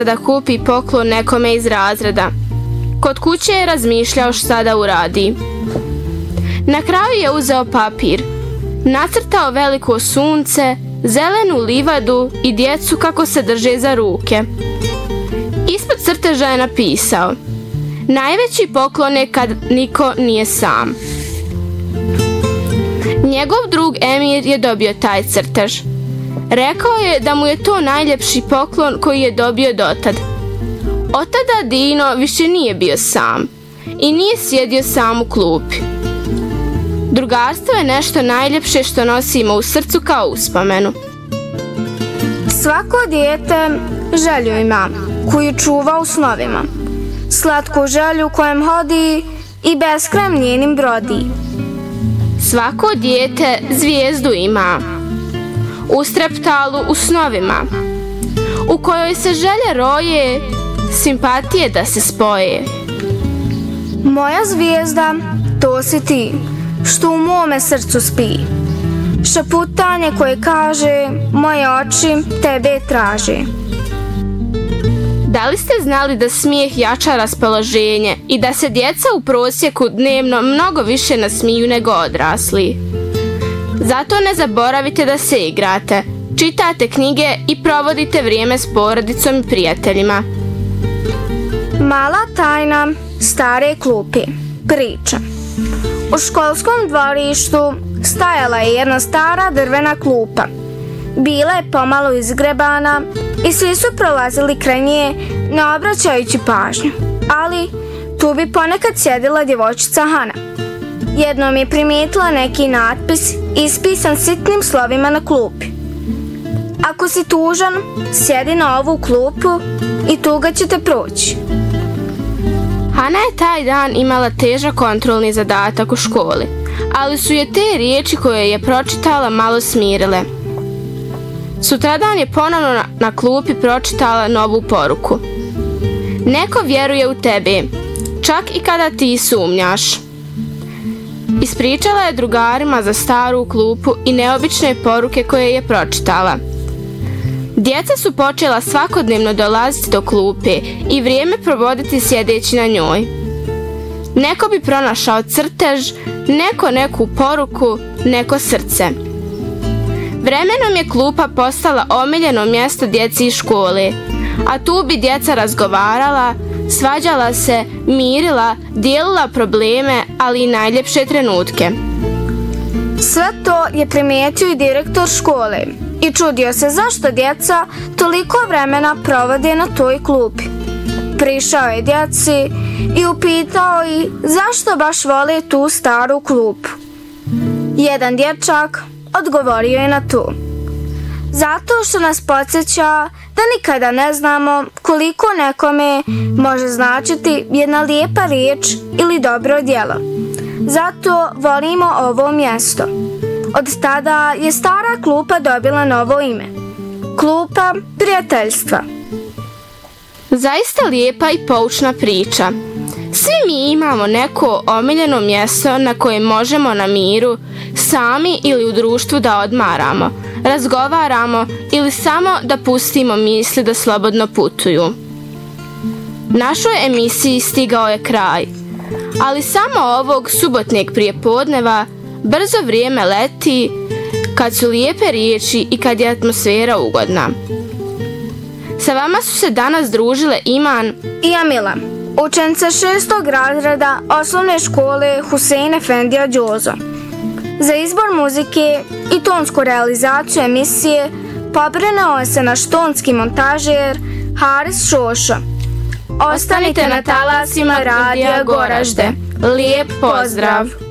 da kupi poklon nekome iz razreda. Kod kuće je razmišljao šta da uradi. Na kraju je uzeo papir, nacrtao veliko sunce, zelenu livadu i djecu kako se drže za ruke. Ispod crteža je napisao: najveći poklon je kad niko nije sam. Njegov drug Emir je dobio taj crtež. Rekao je da mu je to najljepši poklon koji je dobio dotad. Od tada Dino više nije bio sam i nije sjedio sam u klupi. Drugarstvo je nešto najljepše što nosimo u srcu kao uspomenu. Svako dijete želju ima, koju čuva u snovima. Slatku želju kojem hodi i beskraj njenim brodi. Svako dijete zvijezdu ima, ustreptalu u snovima, u kojoj se želje roje, simpatije da se spoje. Moja zvijezda, to si ti, što u mome srcu spi. Šaputanje koje kaže, moje oči tebe traže. Da li ste znali da smijeh jača raspoloženje i da se djeca u prosjeku dnevno mnogo više nasmiju nego odrasli? Zato ne zaboravite da se igrate, čitate knjige i provodite vrijeme s porodicom i prijateljima. Mala tajna stare klupe. Priča. U školskom dvorištu stajala je jedna stara drvena klupa. Bila je pomalo izgrebana i svi su prolazili kraj nje ne obraćajući pažnju, ali tu bi ponekad sjedila djevojčica Hana. Jednom je primijetila neki natpis ispisan sitnim slovima na klupi. Ako si tužan, sjedi na ovu klupu i tuga će te proći. Hana je taj dan imala težak kontrolni zadatak u školi, ali su je te riječi koje je pročitala malo smirile. Sutradan je ponovno na klupi pročitala novu poruku. Neko vjeruje u tebe, čak i kada ti sumnjaš. Ispričala je drugarima za staru klupu i neobične poruke koje je pročitala. Djeca su počela svakodnevno dolaziti do klupe i vrijeme provoditi sjedeći na njoj. Neko bi pronašao crtež, neko neku poruku, neko srce. Vremenom je klupa postala omiljeno mjesto djeci iz škole, a tu bi djeca razgovarala, svađala se, mirila, dijelila probleme, ali i najljepše trenutke. Sve to je primijetio i direktor škole i čudio se zašto djeca toliko vremena provode na toj klupi. Prišao je djeci i upitao ih zašto baš vole tu staru klupu. Jedan dječak odgovorio je na to: zato što nas podsjeća da nikada ne znamo koliko nekome može značiti jedna lijepa riječ ili dobro djelo. Zato volimo ovo mjesto. Od tada je stara klupa dobila novo ime. Klupa prijateljstva. Zaista lijepa i poučna priča. Svi mi imamo neko omiljeno mjesto na kojem možemo na miru, sami ili u društvu da odmaramo, razgovaramo ili samo da pustimo misli da slobodno putuju. Našoj emisiji stigao je kraj, ali samo ovog subotnjeg prijepodneva brzo vrijeme leti kad su lijepe riječi i kad je atmosfera ugodna. Sa vama su se danas družile Iman i Amila, učenice 6. razreda osnovne škole Husein Efendija Đozo. Za izbor muzike i tonsku realizaciju emisije pobrinuo se naš tonski montažer Haris Šošo. Ostanite na talasima Radija Goražde. Lijep pozdrav!